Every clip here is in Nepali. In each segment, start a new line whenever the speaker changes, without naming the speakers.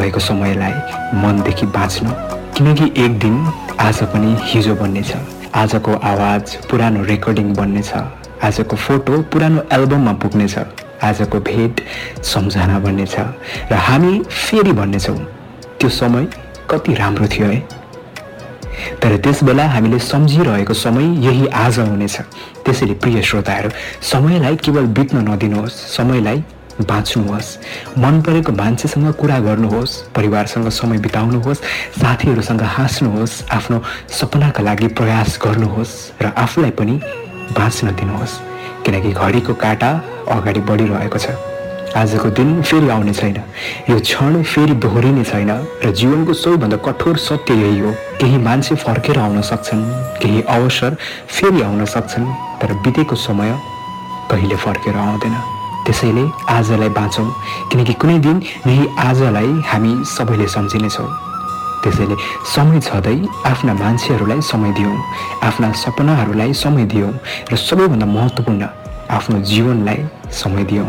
भएको समयलाई मनदेखि बाँच्न, किनकि एक दिन आज पनि हिजो बन्नेछ। आजको आवाज पुरानो रेकर्डिङ बन्नेछ, आजको फोटो पुरानो एल्बममा पुग्नेछ, आजको भेट सम्झना बन्नेछ र हामी फेरि भन्नेछौँ त्यो समय कति राम्रो थियो है। तर त्यस बेला हामीले सम्झिरहेको समय यही आज हुनेछ। त्यसैले प्रिय श्रोताहरू, समयलाई केवल बित्न नदिनुहोस्, समयलाई बाँच्नुहोस्, मन परेको मान्छेसँग कुरा गर्नुहोस्, परिवारसँग समय बिताउनुहोस्, साथीहरूसँग हाँस्नुहोस्, आफ्नो सपनाका लागि प्रयास गर्नुहोस् र आफूलाई पनि बाँच्न दिनुहोस्, किनकि घडीको काँटा अगाडि बढिरहेको छ। आजको दिन फेरि आउने छैन, यो क्षण फेरि दोहोरिने छैन र जीवनको सबैभन्दा कठोर सत्य यही हो। केही मान्छे फर्केर आउन सक्छन्, केही अवसर फेरि आउन सक्छन्, तर बितेको समय कहिले फर्केर आउँदैन। त्यसैले आजलाई बाँचौँ, किनकि कुनै दिन यही आजलाई हामी सबैले सम्झिनेछौँ। त्यसैले समय छँदै आफ्ना मान्छेहरूलाई समय दियौँ, आफ्ना सपनाहरूलाई समय दियौँ र सबैभन्दा महत्त्वपूर्ण आफ्नो जीवनलाई समय दियौँ।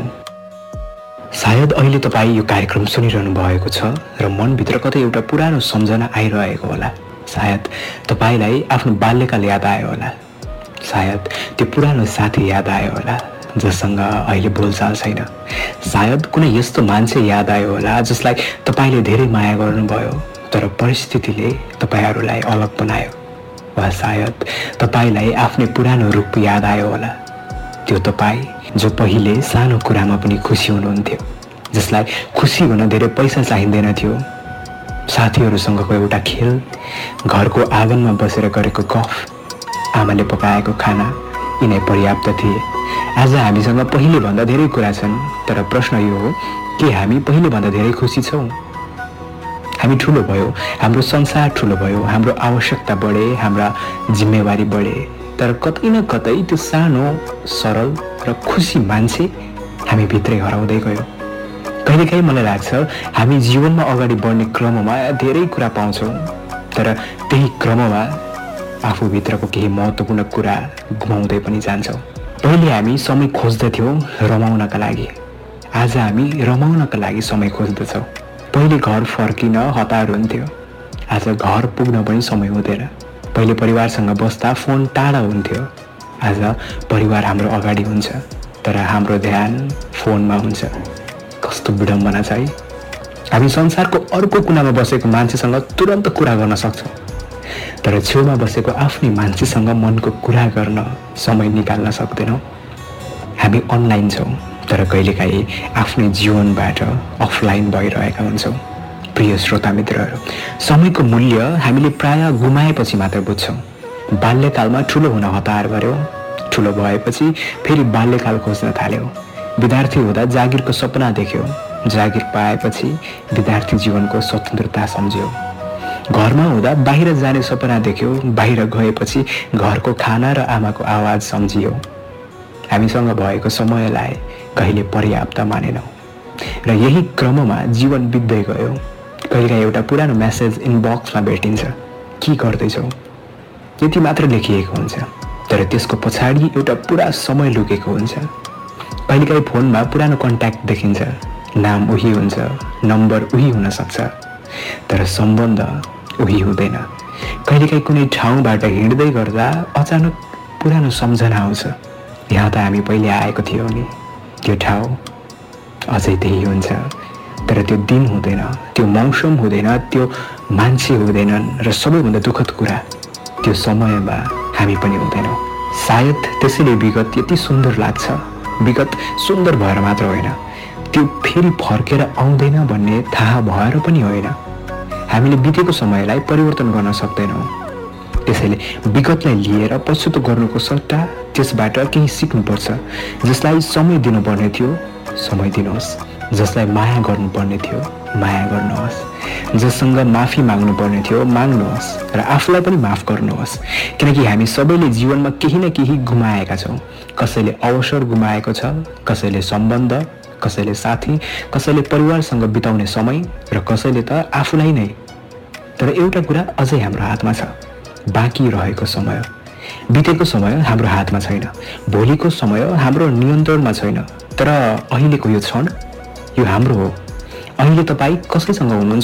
सायद अहिले तपाईँ यो कार्यक्रम सुनिरहनु भएको छ र मनभित्र कतै एउटा पुरानो सम्झना आइरहेको होला। सायद तपाईँलाई आफ्नो बाल्यकाल याद आयो होला, सायद त्यो पुरानो साथी याद आयो होला जससँग अहिले बोलचाल छैन, सायद कुनै यस्तो मान्छे याद आयो होला जसलाई तपाईँले धेरै माया गर्नुभयो तर परिस्थितिले तपाईँहरूलाई अलग बनायो, वा सायद तपाईँलाई आफ्नै पुरानो रूप याद आयो होला, त्यो तपाईँ जो पहिले सानो कुरामा पनि खुसी हुनुहुन्थ्यो, जसलाई खुसी हुन धेरै पैसा चाहिँदैन थियो। साथीहरूसँगको एउटा खेल, घरको आँगनमा बसेर गरेको गफ, आमाले पकाएको खाना यिनै पर्याप्त थिए। आज हामीसँग पहिलेभन्दा धेरै कुरा छन्, तर प्रश्न यो हो कि हामी पहिलेभन्दा धेरै खुसी छौँ? हामी ठुलो भयो, हाम्रो संसार ठुलो भयो, हाम्रो आवश्यकता बढे, हाम्रा जिम्मेवारी बढे, तर कतै न कतै त्यो सानो सरल र खुसी मान्छे हामी भित्रै हराउँदै गयो। कहिलेकाहीँ मलाई लाग्छ हामी जीवनमा अगाडि बढ्ने क्रममा धेरै कुरा पाउँछौँ, तर त्यही क्रममा आफूभित्रको केही महत्त्वपूर्ण कुरा गुमाउँदै पनि जान्छौँ। पहिले हामी समय खोज्दथ्यौँ रमाउनका लागि, आज हामी रमाउनका लागि समय खोज्दछौँ। पहिले घर फर्किन हतार हुन्थ्यो, आज घर पुग्न पनि समय हुँदैन। पहिले परिवारसँग बस्दा फोन टाढा हुन्थ्यो, आज परिवार हाम्रो अगाडि हुन्छ तर हाम्रो ध्यान फोनमा हुन्छ। कस्तो विडम्बना छ है। हामी संसारको अर्को कुनामा बसेको मान्छेसँग तुरन्त कुरा गर्न सक्छौँ, तर छेउमा बसेको आफ्नै मान्छेसँग मनको कुरा गर्न समय निकाल्न सक्दैनौँ। हामी अनलाइन छौँ, तर कहिलेकाहीँ आफ्नै जीवनबाट अफलाइन भइरहेका हुन्छौँ। प्रिय श्रोता मित्रहरू, समयको मूल्य हामीले प्राय गुमाएपछि मात्र बुझ्छौँ। बाल्यकालमा ठुलो हुन हतार गर्यौँ, ठुलो भएपछि फेरि बाल्यकाल खोज्न थाल्यौँ। विद्यार्थी हुँदा जागिरको सपना देख्यौँ, जागिर पाएपछि विद्यार्थी जीवनको स्वतन्त्रता सम्झ्यौँ। घरमा हुँदा बाहिर जाने सपना देख्यौँ, बाहिर गएपछि घरको खाना र आमाको आवाज सम्झियौँ। हामीसँग भएको समयलाई कहिले पर्याप्त मानेनौँ र यही क्रममा जीवन बित्दै गयो। कहिलेकाहीँ एउटा पुरानो मेसेज इनबक्समा भेटिन्छ, के गर्दैछौ, यति मात्र लेखिएको हुन्छ, तर त्यसको पछाडि एउटा पुरा समय लुकेको हुन्छ। कहिलेकाहीँ फोनमा पुरानो कन्ट्याक्ट देखिन्छ, नाम उही हुन्छ, नम्बर उही हुन सक्छ, तर सम्बन्ध उही हुँदैन। कहिलेकाहीँ कुनै ठाउँबाट हिँड्दै गर्दा अचानक पुरानो सम्झना आउँछ, यहाँ त हामी पहिले आएको थियौँ नि, त्यो ठाउँ अझै त्यही हुन्छ, तर त्यो दिन हुँदैन, त्यो मौसम हुँदैन, त्यो मान्छे हुँदैनन् र सबैभन्दा दुःखद कुरा त्यो समयमा हामी पनि हुँदैनौँ। सायद त्यसैले विगत यति सुन्दर लाग्छ। विगत सुन्दर भएर मात्र होइन, त्यो फेरि फर्केर आउँदैन भन्ने थाहा भएर पनि होइन। हामीले बितेको समयलाई परिवर्तन गर्न सक्दैनौँ। त्यसैले विगतलाई लिएर पछुतो गर्नुको सट्टा त्यसबाट केही सिक्नुपर्छ। जसलाई समय दिनुपर्ने थियो समय दिनुहोस्, जसलाई माया गर्नुपर्ने थियो माया गर्नुहोस्, जससँग माफी माग्नुपर्ने थियो माग्नुहोस् र आफूलाई पनि माफ गर्नुहोस्। किनकि हामी सबैले जीवनमा केही न केही गुमाएका छौँ। कसैले अवसर गुमाएको छ, कसैले सम्बन्ध, कसैले साथी, कसैले परिवारसँग बिताउने समय र कसैले त आफूलाई नै। तर एउटा कुरा अझै हाम्रो हातमा छ, बाँकी रहेको समय। बितेको समय हाम्रो हातमा छैन, भोलिको समय हाम्रो नियन्त्रणमा छैन, तर अहिलेको यो क्षण यो हाम्रो हो। अहिले तपाईँ कसैसँग हुनुहुन्छ